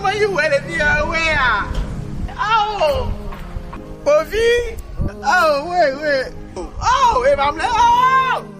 when you wear it, where? Oh, Bovie. Oh, wait. Oh, if I'm like, oh.